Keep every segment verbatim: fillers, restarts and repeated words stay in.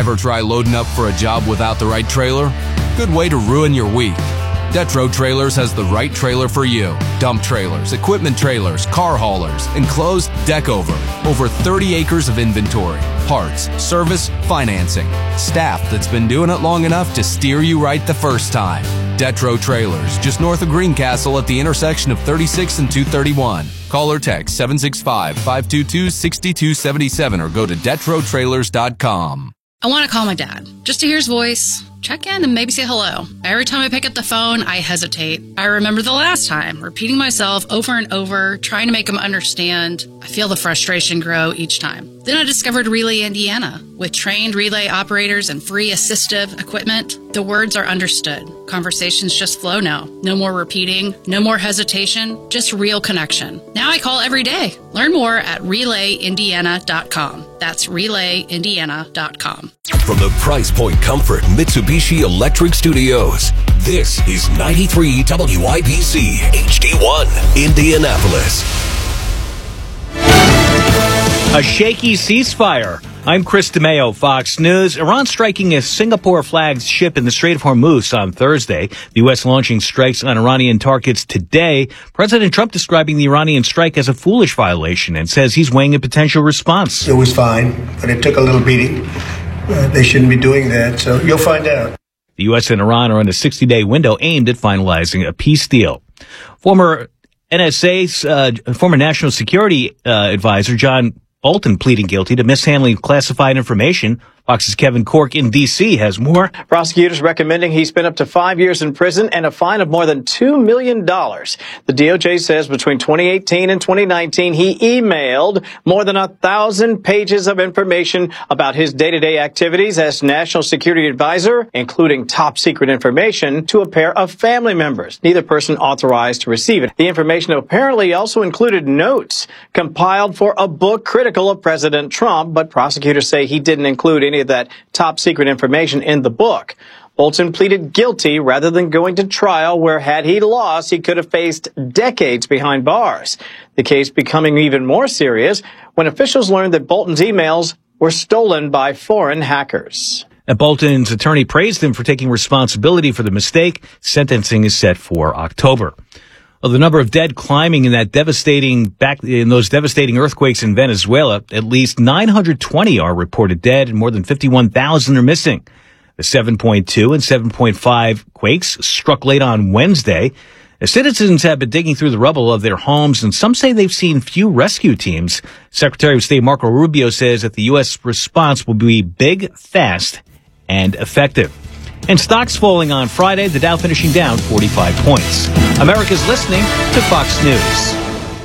Ever try loading up for a job without the right trailer? Good way to ruin your week. Detro Trailers has the right trailer for you. Dump trailers, equipment trailers, car haulers, enclosed, deck over. Over thirty acres of inventory, parts, service, financing. Staff that's been doing it long enough to steer you right the first time. Detro Trailers, just north of Greencastle at the intersection of thirty-six and two thirty-one. Call or text seven six five, five two two, six two seven seven or go to detro trailers dot com. I want to call my dad, just to hear his voice, check in, and maybe say hello. Every time I pick up the phone, I hesitate. I remember the last time, repeating myself over and over, trying to make him understand. I feel the frustration grow each time. Then I discovered Relay Indiana. With trained relay operators and free assistive equipment, the words are understood. Conversations just flow now. No more repeating, no more hesitation, just real connection. Now I call every day. Learn more at relay indiana dot com. That's relay indiana dot com. From the Price Point Comfort Mitsubishi Electric Studios, this is ninety-three W I B C H D one, Indianapolis. A shaky ceasefire. I'm Chris DeMeo, Fox News. Iran striking a Singapore flagged ship in the Strait of Hormuz on Thursday. The U S launching strikes on Iranian targets today. President Trump describing the Iranian strike as a foolish violation and says he's weighing a potential response. It was fine, but it took a little beating. Uh, they shouldn't be doing that, so you'll find out. The U S and Iran are in a sixty-day window aimed at finalizing a peace deal. Former N S A's, uh, former National Security uh, Advisor John Bolton pleading guilty to mishandling classified information. Fox's Kevin Corke in D C has more. Prosecutors recommending he spend up to five years in prison and a fine of more than two million dollars. The D O J says between twenty eighteen and twenty nineteen, he emailed more than a thousand pages of information about his day-to-day activities as National Security Advisor, including top secret information to a pair of family members, neither person authorized to receive it. The information apparently also included notes compiled for a book critical of President Trump, but prosecutors say he didn't include any of that top secret information in the book. Bolton pleaded guilty rather than going to trial where, had he lost, he could have faced decades behind bars. The case becoming even more serious when officials learned that Bolton's emails were stolen by foreign hackers. And Bolton's attorney praised him for taking responsibility for the mistake. Sentencing is set for October. Well, the number of dead climbing in that devastating back in those devastating earthquakes in Venezuela, at least nine hundred twenty are reported dead and more than fifty-one thousand are missing. The seven point two and seven point five quakes struck late on Wednesday. The citizens have been digging through the rubble of their homes, and some say they've seen few rescue teams. Secretary of State Marco Rubio says that the U S response will be big, fast, and effective. And stocks falling on Friday, the Dow finishing down forty-five points. America's listening to Fox News.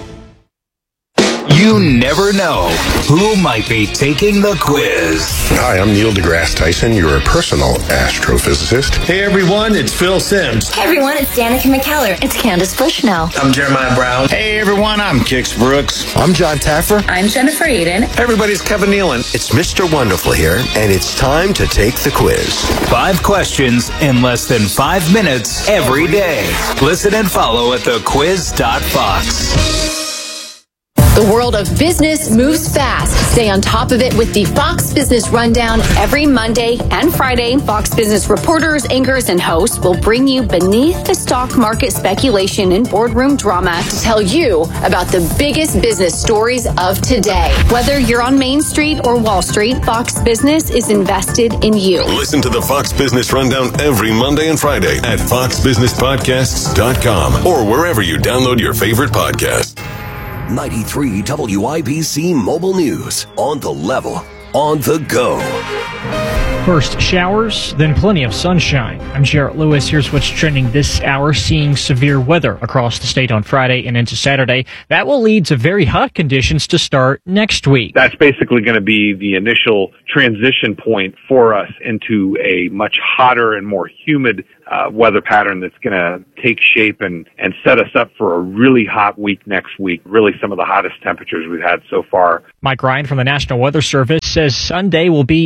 You never know who might be taking the quiz. Hi, I'm Neil deGrasse Tyson, your personal astrophysicist. Hey everyone, it's Phil Sims. Hey everyone, it's Danica McKellar. It's Candace Bushnell. I'm Jeremiah Brown. Hey everyone, I'm Kix Brooks. I'm John Taffer. I'm Jennifer Eden. Hey everybody, it's Kevin Nealon. It's Mister Wonderful here, and it's time to take the quiz. Five questions in less than five minutes every day. Listen and follow at the quiz dot fox. The world of business moves fast. Stay on top of it with the Fox Business Rundown every Monday and Friday. Fox Business reporters, anchors, and hosts will bring you beneath the stock market speculation and boardroom drama to tell you about the biggest business stories of today. Whether you're on Main Street or Wall Street, Fox Business is invested in you. Listen to the Fox Business Rundown every Monday and Friday at fox business podcasts dot com or wherever you download your favorite podcast. ninety-three W I B C Mobile News. On the level, on the go. First showers, then plenty of sunshine. I'm Jarrett Lewis. Here's what's trending this hour. Seeing severe weather across the state on Friday and into Saturday. That will lead to very hot conditions to start next week. That's basically going to be the initial transition point for us into a much hotter and more humid uh, weather pattern that's going to take shape and, and set us up for a really hot week next week. Really some of the hottest temperatures we've had so far. Mike Ryan from the National Weather Service says Sunday will be in the upper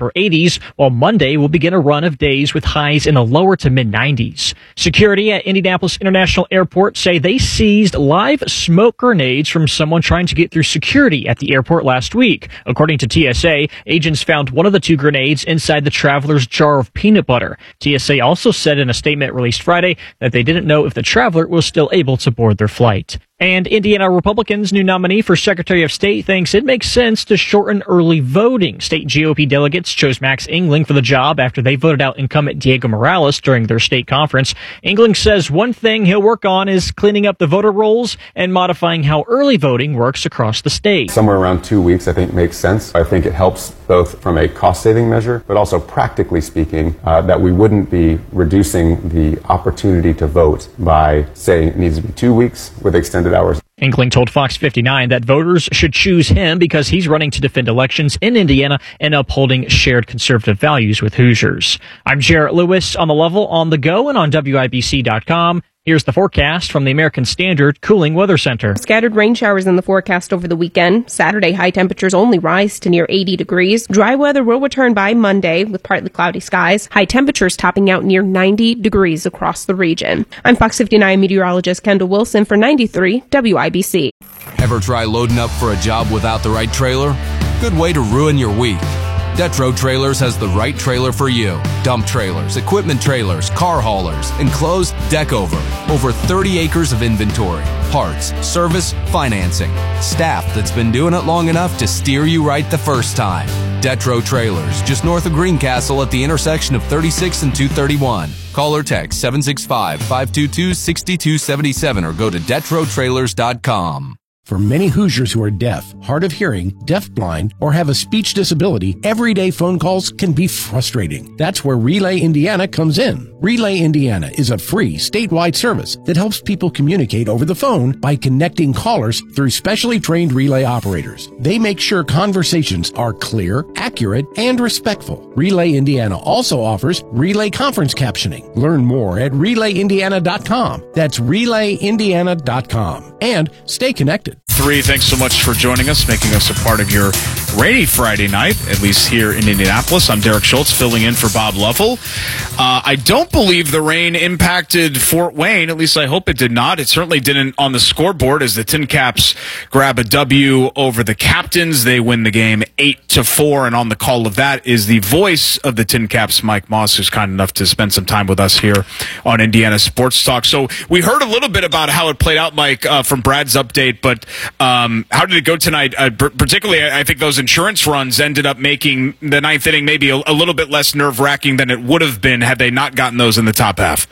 upper eighties, while Monday will begin a run of days with highs in the lower to mid nineties. Security at Indianapolis International Airport say they seized live smoke grenades from someone trying to get through security at the airport last week. According to T S A, agents found one of the two grenades inside the traveler's jar of peanut butter. T S A also said in a statement released Friday that they didn't know if the traveler was still able to board their flight. And Indiana Republicans' new nominee for Secretary of State thinks it makes sense to shorten early voting. State G O P delegates chose Max Engling for the job after they voted out incumbent Diego Morales during their state conference. Engling says one thing he'll work on is cleaning up the voter rolls and modifying how early voting works across the state. Somewhere around two weeks, I think, makes sense. I think it helps both from a cost-saving measure, but also practically speaking, uh, that we wouldn't be reducing the opportunity to vote by saying it needs to be two weeks with extended hours. Engling told Fox fifty-nine that voters should choose him because he's running to defend elections in Indiana and upholding shared conservative values with Hoosiers. I'm Jarrett Lewis on the level, on the go, and on W I B C dot com. Here's the forecast from the American Standard Cooling Weather Center. Scattered rain showers in the forecast over the weekend. Saturday, high temperatures only rise to near eighty degrees. Dry weather will return by Monday with partly cloudy skies. High temperatures topping out near ninety degrees across the region. I'm Fox fifty-nine meteorologist Kendall Wilson for ninety-three W I B C. Ever try loading up for a job without the right trailer? Good way to ruin your week. Detro Trailers has the right trailer for you. Dump trailers, equipment trailers, car haulers, enclosed deck over. Over thirty acres of inventory, parts, service, financing. Staff that's been doing it long enough to steer you right the first time. Detro Trailers, just north of Greencastle at the intersection of thirty-six and two thirty-one. Call or text seven six five, five two two, six two seven seven or go to detro trailers dot com. For many Hoosiers who are deaf, hard of hearing, deafblind, or have a speech disability, everyday phone calls can be frustrating. That's where Relay Indiana comes in. Relay Indiana is a free statewide service that helps people communicate over the phone by connecting callers through specially trained relay operators. They make sure conversations are clear, accurate, and respectful. Relay Indiana also offers relay conference captioning. Learn more at relay indiana dot com. That's relay indiana dot com. And stay connected. Three, thanks so much for joining us, making us a part of your rainy Friday night, at least here in Indianapolis. I'm Derek Schultz, filling in for Bob Lovell. Uh, I don't believe the rain impacted Fort Wayne, at least I hope it did not. It certainly didn't on the scoreboard as the Tin Caps grab a W over the Captains. They win the game eight to four, and on the call of that is the voice of the Tin Caps, Mike Moss, who's kind enough to spend some time with us here on Indiana Sports Talk. So we heard a little bit about how it played out, Mike, uh, from Brad's update, but um, how did it go tonight? Uh, particularly, I think those insurance runs ended up making the ninth inning maybe a, a little bit less nerve-wracking than it would have been had they not gotten those in the top half.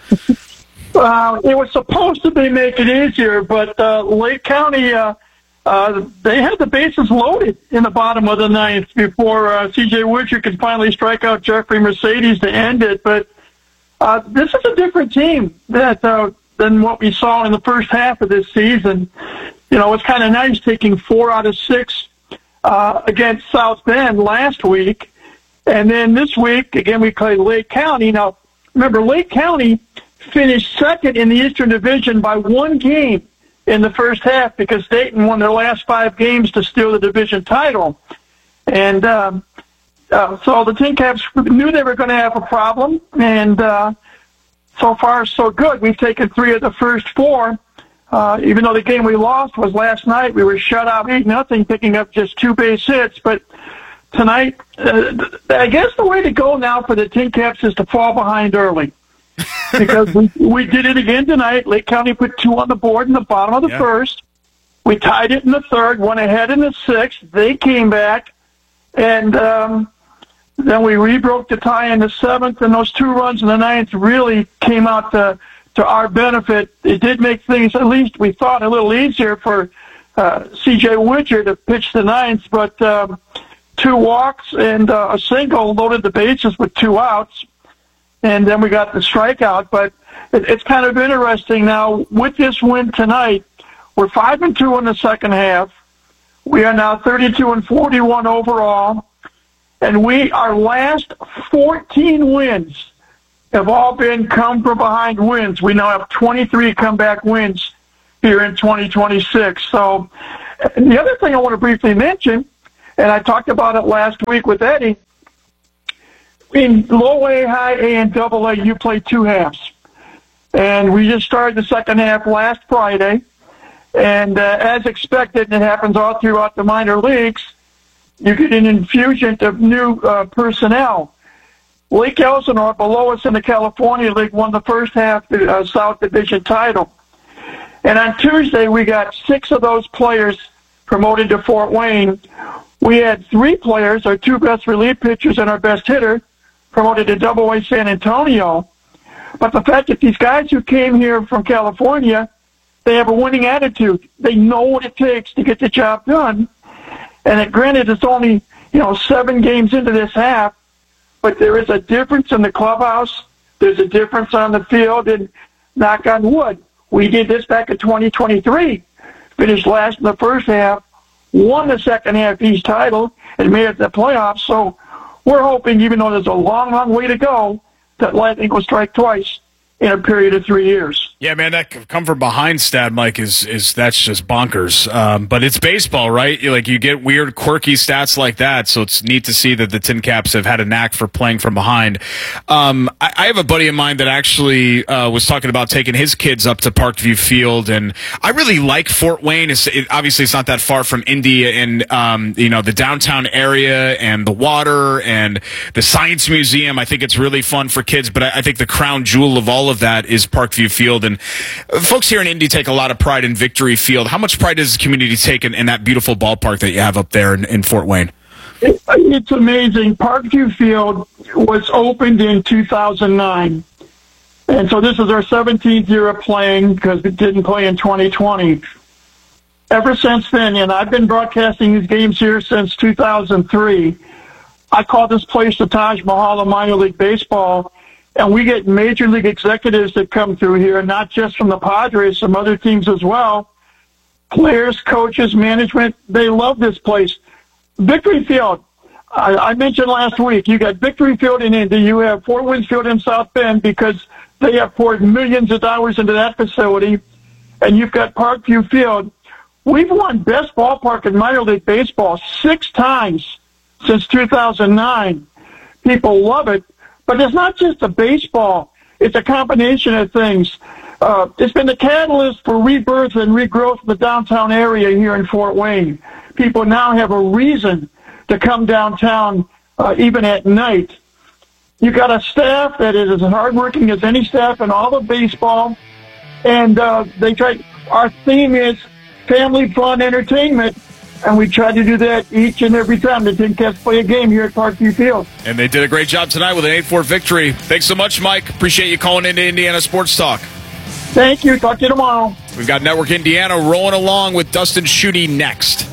Uh, it was supposed to be make it easier, but uh, Lake County, uh, uh, they had the bases loaded in the bottom of the ninth before uh, C J Woodger could finally strike out Jeffrey Mercedes to end it. But uh, this is a different team that uh, than what we saw in the first half of this season. You know, it's kind of nice taking four out of six uh, against South Bend last week. And then this week, again, we played Lake County. Now, remember, Lake County finished second in the Eastern Division by one game in the first half because Dayton won their last five games to steal the division title. And um, uh, so the Tin Caps knew they were going to have a problem. And uh, so far, so good. We've taken three of the first four. Uh, even though the game we lost was last night, we were shut out eight nothing, picking up just two base hits. But tonight, uh, I guess the way to go now for the Tin Caps is to fall behind early. Because we, we did it again tonight. Lake County put two on the board in the bottom of the yeah. first. We tied it in the third, went ahead in the sixth. They came back, and um, then we rebroke the tie in the seventh, and those two runs in the ninth really came out to to our benefit. It did make things, at least we thought, a little easier for uh, C J Woodger to pitch the ninth, but um, two walks and uh, a single loaded the bases with two outs, and then we got the strikeout. But it, it's kind of interesting now with this win tonight. We're five and two in the second half. We are now thirty-two and forty-one overall, and we our last fourteen wins have all been come from behind wins. We now have twenty-three comeback wins here in twenty twenty-six. So the other thing I want to briefly mention, and I talked about it last week with Eddie, in low A, high A, and double A, you play two halves. And we just started the second half last Friday. And uh, as expected, and it happens all throughout the minor leagues, you get an infusion of new uh, personnel. Lake Elsinore, below us in the California League, won the first half uh, South Division title. And on Tuesday, we got six of those players promoted to Fort Wayne. We had three players, our two best relief pitchers and our best hitter, promoted to Double A San Antonio. But the fact that these guys who came here from California, they have a winning attitude. They know what it takes to get the job done. And it, granted, it's only, you know, seven games into this half, but there is a difference in the clubhouse. There's a difference on the field, and knock on wood, we did this back in twenty twenty-three. Finished last in the first half, won the second half East title, and made it to the playoffs. So we're hoping, even though there's a long, long way to go, that lightning will strike twice in a period of three years. Yeah, man, that come from behind stat, Mike, is is that's just bonkers. Um, but it's baseball, right? You, like you get weird, quirky stats like that, so it's neat to see that the Tin Caps have had a knack for playing from behind. Um, I, I have a buddy of mine that actually uh, was talking about taking his kids up to Parkview Field, and I really like Fort Wayne. It's, it, obviously, it's not that far from Indy, and um, you know the downtown area and the water and the Science Museum. I think it's really fun for kids, but I, I think the crown jewel of all of that is Parkview Field. And folks here in Indy take a lot of pride in Victory Field. How much pride does the community take in, in that beautiful ballpark that you have up there in, in Fort Wayne? It, it's amazing. Parkview Field was opened in two thousand nine. And so this is our seventeenth year of playing because we didn't play in twenty twenty. Ever since then, and I've been broadcasting these games here since two thousand three, I call this place the Taj Mahal of minor league baseball. And we get major league executives that come through here, not just from the Padres, some other teams as well. Players, coaches, management, they love this place. Victory Field, I, I mentioned last week, you got Victory Field in Indy, you have Fort Wayne Field in South Bend because they have poured millions of dollars into that facility, and you've got Parkview Field. We've won Best Ballpark in minor league baseball six times since two thousand nine. People love it. But it's not just the baseball. It's a combination of things. Uh, it's been the catalyst for rebirth and regrowth of the downtown area here in Fort Wayne. People now have a reason to come downtown uh, even at night. You've got a staff that is as hardworking as any staff in all of baseball. And uh, they try. Our theme is family fun entertainment. And we try to do that each and every time the Tin Caps play a game here at Parkview Field. And they did a great job tonight with an eight four victory. Thanks so much, Mike. Appreciate you calling into Indiana Sports Talk. Thank you. Talk to you tomorrow. We've got Network Indiana rolling along with Dustin Schutte next.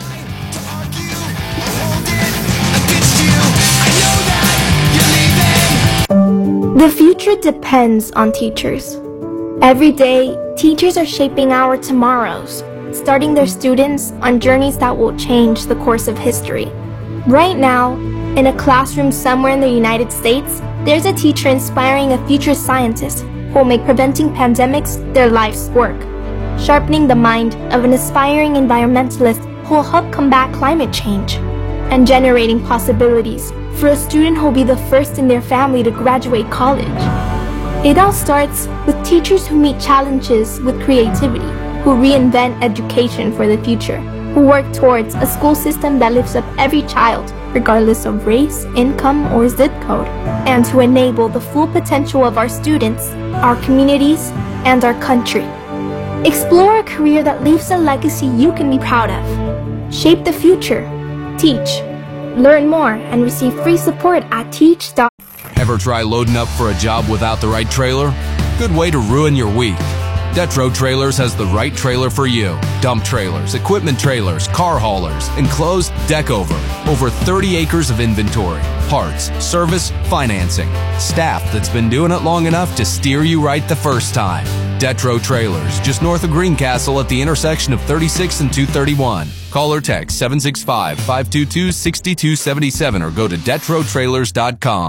The future depends on teachers. Every day, teachers are shaping our tomorrows, starting their students on journeys that will change the course of history. Right now, in a classroom somewhere in the United States, there's a teacher inspiring a future scientist who will make preventing pandemics their life's work, sharpening the mind of an aspiring environmentalist who will help combat climate change, and generating possibilities for a student who will be the first in their family to graduate college. It all starts with teachers who meet challenges with creativity, who reinvent education for the future, who work towards a school system that lifts up every child, regardless of race, income, or zip code, and to enable the full potential of our students, our communities, and our country. Explore a career that leaves a legacy you can be proud of. Shape the future. Teach. Learn more and receive free support at teach dot com. Ever try loading up for a job without the right trailer? Good way to ruin your week. Detro Trailers has the right trailer for you. Dump trailers, equipment trailers, car haulers, enclosed, deck over. Over thirty acres of inventory, parts, service, financing. Staff that's been doing it long enough to steer you right the first time. Detro Trailers, just north of Greencastle at the intersection of thirty-six and two thirty-one. Call or text seven six five, five two two, six two seven seven or go to detro trailers dot com.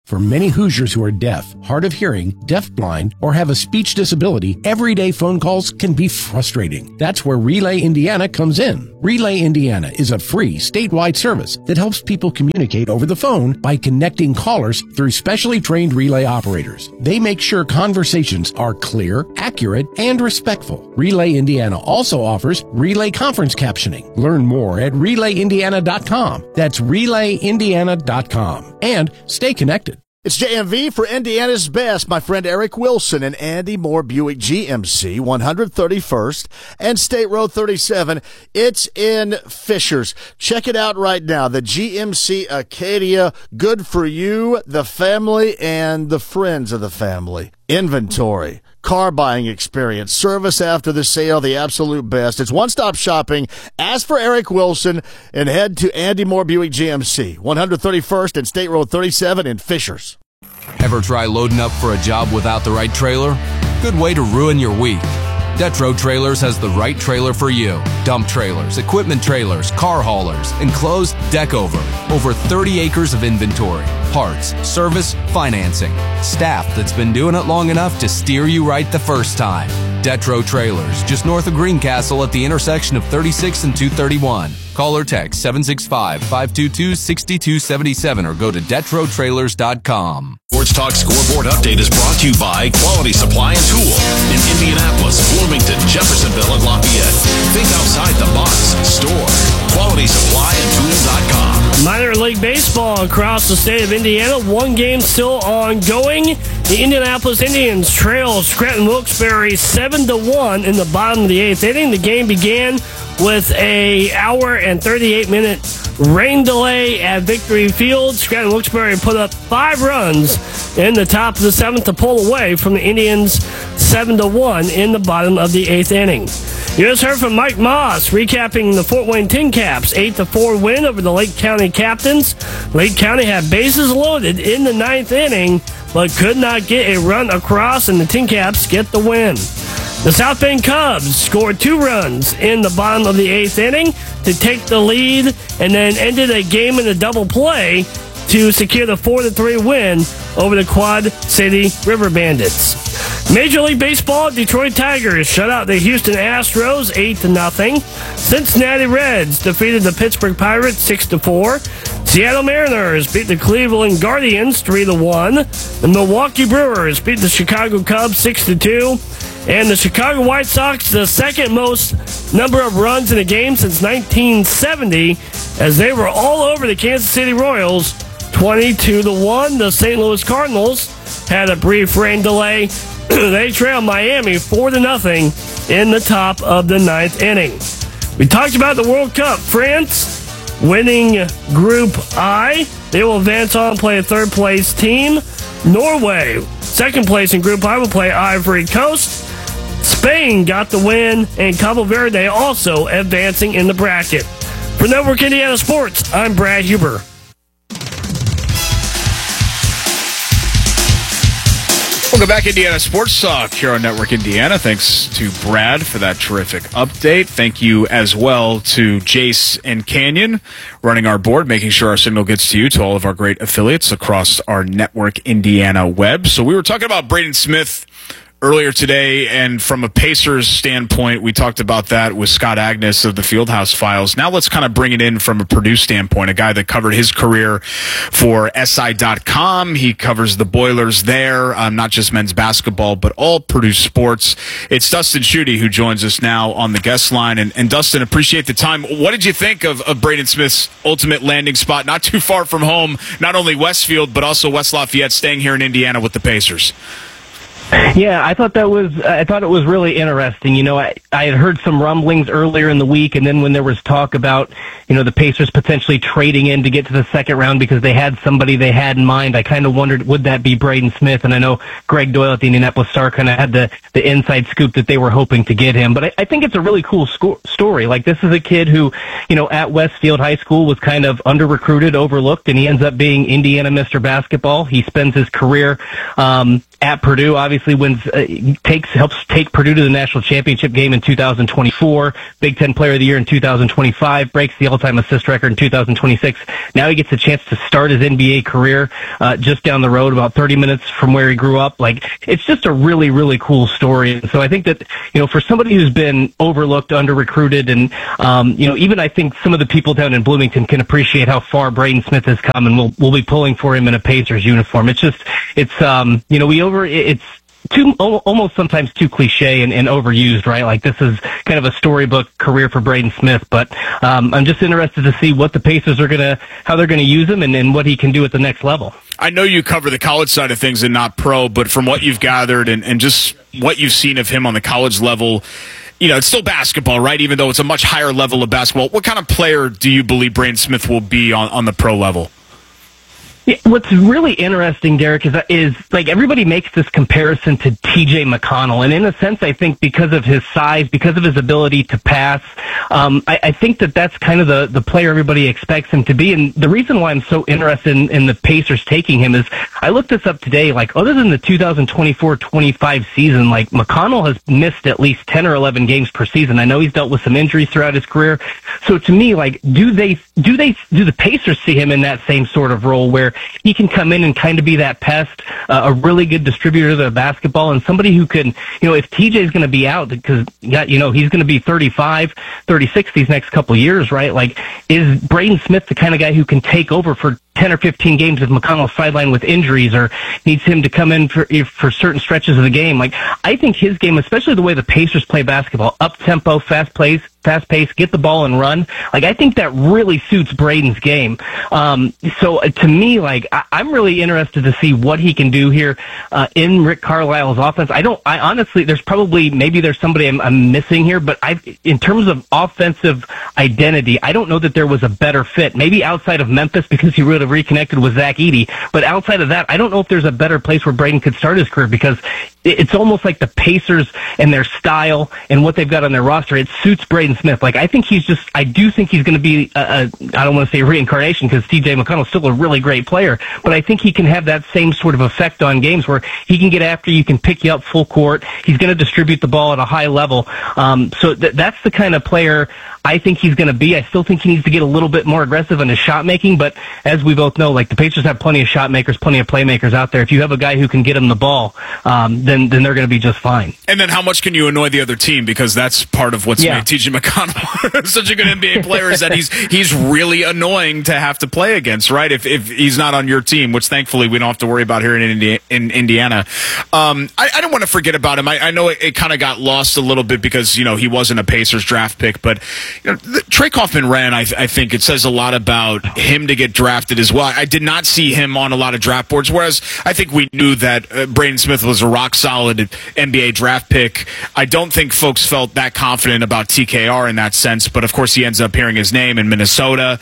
For many Hoosiers who are deaf, hard of hearing, deafblind, or have a speech disability, everyday phone calls can be frustrating. That's where Relay Indiana comes in. Relay Indiana is a free statewide service that helps people communicate over the phone by connecting callers through specially trained relay operators. They make sure conversations are clear, accurate, and respectful. Relay Indiana also offers relay conference captioning. Learn more at relay indiana dot com. That's relay indiana dot com. And stay connected. It's J M V for Indiana's Best. My friend Eric Wilson and Andy Moore Buick G M C, one thirty-first and State Road thirty-seven. It's in Fishers. Check it out right now. The G M C Acadia, good for you, the family, and the friends of the family. Inventory, car buying experience, service after the sale, the absolute best. It's one-stop shopping. Ask for Eric Wilson and head to Andy Moore Buick G M C, one thirty-first and State Road thirty-seven in Fishers. Ever try loading up for a job without the right trailer? Good way to ruin your week. Detro Trailers has the right trailer for you. Dump trailers, equipment trailers, car haulers, enclosed, deck over. Over thirty acres of inventory, parts, service, financing. Staff that's been doing it long enough to steer you right the first time. Detro Trailers, just north of Greencastle at the intersection of thirty-six and two thirty-one. Call or text seven six five, five two two, six two seven seven or go to detro trailers dot com. Sports Talk Scoreboard Update is brought to you by Quality Supply and Tool in Indianapolis, Bloomington, Jeffersonville, and Lafayette. Think outside the box. Store quality supply and tool dot com. Minor League Baseball across the state of Indiana. One game still ongoing. The Indianapolis Indians trail Scranton Wilkes-Barre seven to one in the bottom of the eighth inning. The game began with a hour and thirty-eight minute rain delay at Victory Field. Scranton Wilkes-Barre put up five runs in the top of the seventh to pull away from the Indians seven to one in the bottom of the eighth inning. You just heard from Mike Moss recapping the Fort Wayne Tin Caps eight to four win over the Lake County Captains. Lake County had bases loaded in the ninth inning, but could not get a run across, and the Tin Caps get the win. The South Bend Cubs scored two runs in the bottom of the eighth inning to take the lead, and then ended a game in a double play to secure the four to three win over the Quad City River Bandits. Major League Baseball, Detroit Tigers shut out the Houston Astros eight to nothing. Cincinnati Reds defeated the Pittsburgh Pirates six to four. Seattle Mariners beat the Cleveland Guardians three to one. The Milwaukee Brewers beat the Chicago Cubs six to two. And the Chicago White Sox, the second most number of runs in a game since nineteen seventy, as they were all over the Kansas City Royals twenty-two to one. The Saint Louis Cardinals had a brief rain delay. They trailed Miami four to nothing in the top of the ninth inning. We talked about the World Cup. France winning Group I. They will advance on and play a third place team. Norway, second place in Group I, will play Ivory Coast. Spain got the win, and Cabo Verde also advancing in the bracket. For Network Indiana Sports, I'm Brad Huber. Welcome back, Indiana Sports Talk here on Network Indiana. Thanks to Brad for that terrific update. Thank you as well to Jace and Canyon running our board, making sure our signal gets to you, to all of our great affiliates across our Network Indiana web. So we were talking about Braden Smith earlier today, and from a Pacers standpoint, we talked about that with Scott Agnes of the Fieldhouse Files. Now let's kind of bring it in from a Purdue standpoint, a guy that covered his career for S I dot com. He covers the Boilers there, um, not just men's basketball, but all Purdue sports. It's Dustin Schutte who joins us now on the guest line. And, and Dustin, appreciate the time. What did you think of, of Braden Smith's ultimate landing spot, not too far from home, not only Westfield, but also West Lafayette, staying here in Indiana with the Pacers? Yeah, I thought that was. I thought it was really interesting. You know, I, I had heard some rumblings earlier in the week, and then when there was talk about, you know, the Pacers potentially trading in to get to the second round because they had somebody they had in mind, I kind of wondered, would that be Braden Smith? And I know Greg Doyle at the Indianapolis Star kind of had the the inside scoop that they were hoping to get him. But I, I think it's a really cool sco- story. Like, this is a kid who, you know, at Westfield High School was kind of under recruited, overlooked, and he ends up being Indiana Mister Basketball. He spends his career um, at Purdue, obviously. obviously wins, uh, takes helps take Purdue to the national championship game in two thousand twenty-four. Big Ten Player of the Year in two thousand twenty-five. Breaks the all-time assist record in two thousand twenty-six. Now he gets a chance to start his N B A career uh, just down the road, about thirty minutes from where he grew up. Like, it's just a really, really cool story. And so I think that, you know, for somebody who's been overlooked, under-recruited, and, um, you know, even I think some of the people down in Bloomington can appreciate how far Braden Smith has come, and we'll, we'll be pulling for him in a Pacers uniform. It's just, it's, um, you know, we over, it's, Too almost sometimes too cliche and, and overused, right? Like, this is kind of a storybook career for Braden Smith, but um, I'm just interested to see what the Pacers are gonna, how they're gonna use him, and, and what he can do at the next level. I know you cover the college side of things and not pro, but from what you've gathered and, and just what you've seen of him on the college level, you know, it's still basketball, right? Even though it's a much higher level of basketball. What kind of player do you believe Braden Smith will be on, on the pro level? Yeah, what's really interesting, Derek, is, is like everybody makes this comparison to T J McConnell, and in a sense, I think because of his size, because of his ability to pass, um, I, I think that that's kind of the, the player everybody expects him to be. And the reason why I'm so interested in, in the Pacers taking him is I looked this up today. Like, other than the two thousand twenty-four twenty-five season, like, McConnell has missed at least ten or eleven games per season. I know he's dealt with some injuries throughout his career. So to me, like, do they do they do the Pacers see him in that same sort of role where he can come in and kind of be that pest, uh, a really good distributor of the basketball, and somebody who can, you know, if T J's going to be out, because, you know, he's going to be thirty-five, thirty-six these next couple of years, right? Like, is Braden Smith the kind of guy who can take over for ten or fifteen games if McConnell's sidelined with injuries, or needs him to come in for for certain stretches of the game? Like, I think his game, especially the way the Pacers play basketball, up-tempo, fast plays, fast pace, get the ball and run. Like, I think that really suits Braden's game. Um, so uh, to me, like, I, I'm really interested to see what he can do here uh, in Rick Carlisle's offense. I don't, I honestly, there's probably, maybe there's somebody I'm, I'm missing here, but I, in terms of offensive identity, I don't know that there was a better fit. Maybe outside of Memphis, because he would have reconnected with Zach Edey, but outside of that, I don't know if there's a better place where Braden could start his career, because it's almost like the Pacers and their style and what they've got on their roster, it suits Braden Smith. Like, I think he's just, I do think he's going to be, a, a, I don't want to say reincarnation, because T J McConnell's still a really great player, but I think he can have that same sort of effect on games where he can get after you, can pick you up full court. He's going to distribute the ball at a high level. Um, so th- that's the kind of player I think he's going to be. I still think he needs to get a little bit more aggressive in his shot making, but as we both know, like, the Pacers have plenty of shot makers, plenty of playmakers out there. If you have a guy who can get him the ball, um, then then they're going to be just fine. And then how much can you annoy the other team? Because that's part of what's yeah. made T J McConnell such a good N B A player, is that he's he's really annoying to have to play against, right? If if he's not on your team, which thankfully we don't have to worry about here in Indi- in Indiana. Um, I, I don't want to forget about him. I, I know it, it kind of got lost a little bit because, you know, he wasn't a Pacers draft pick, but, you know, the, Trey Kaufman-Renn, I, I think it says a lot about him to get drafted as well. I did not see him on a lot of draft boards, whereas I think we knew that uh, Braden Smith was a rock-solid N B A draft pick. I don't think folks felt that confident about T K R in that sense, but of course he ends up hearing his name in Minnesota.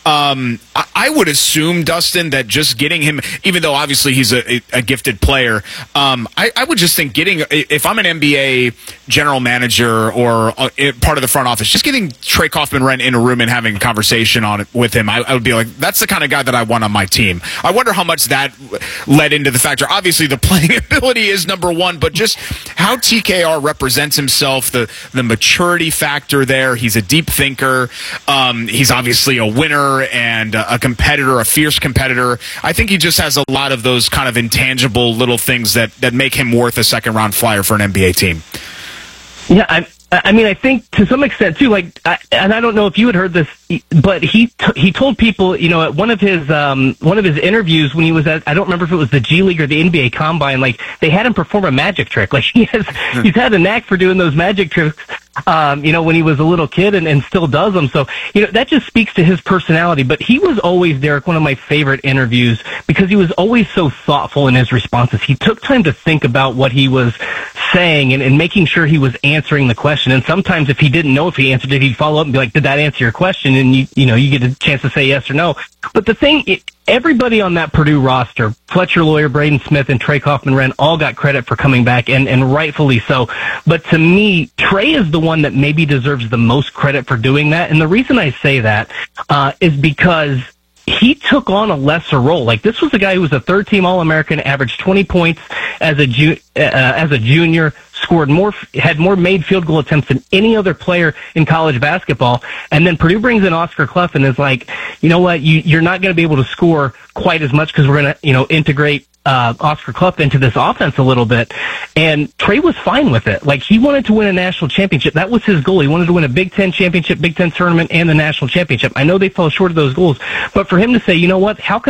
Um, I, I would assume, Dustin, that just getting him, even though obviously he's a, a gifted player, um, I, I would just think getting, if I'm an N B A general manager or uh, part of the front office, just getting Trey Kaufman-Renn in a room and having a conversation on it with him, I, I would be like, that's the kind of guy that I want on my team. I wonder how much that led into the factor. Obviously, the playing ability is number one, but just how T K R represents himself, the the maturity factor there. He's a deep thinker. Um, he's obviously a winner and a competitor, a fierce competitor. I think he just has a lot of those kind of intangible little things that, that make him worth a second-round flyer for an N B A team. Yeah, I I mean, I think to some extent too, like, I, and I don't know if you had heard this, but he t- he told people, you know, at one of his um, one of his interviews when he was at, I don't remember if it was the G League or the N B A Combine, like, they had him perform a magic trick. Like, he has, he's had a knack for doing those magic tricks. Um, you know, when he was a little kid and, and still does them. So, you know, that just speaks to his personality. But he was always, Derek, one of my favorite interviews because he was always so thoughtful in his responses. He took time to think about what he was saying and, and making sure he was answering the question. And sometimes if he didn't know if he answered it, he'd follow up and be like, did that answer your question? And, you you know, you get a chance to say yes or no. But the thing, it, everybody on that Purdue roster, Fletcher Loyer, Braden Smith, and Trey Kaufman-Renn, all got credit for coming back, and, and rightfully so. But to me, Trey is the one that maybe deserves the most credit for doing that. And the reason I say that uh, is because he took on a lesser role. Like, this was a guy who was a third-team All-American, averaged twenty points as a ju- uh, as a junior, scored more, had more made field goal attempts than any other player in college basketball. And then Purdue brings in Oscar Clough and is like, you know what, you, you're not going to be able to score quite as much because we're going to, you know, integrate Uh, Oscar Clough into this offense a little bit, and Trey was fine with it. Like, he wanted to win a national championship. That was his goal. He wanted to win a Big Ten championship, Big Ten tournament, and the national championship. I know they fell short of those goals, but for him to say, you know what, how can